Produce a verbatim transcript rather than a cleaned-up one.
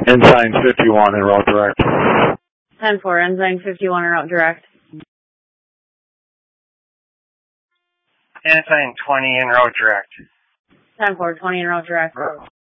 Ensign fifty-one en route direct. ten four, Ensign fifty-one en route direct. Ensign twenty en route direct. ten four, twenty en route direct.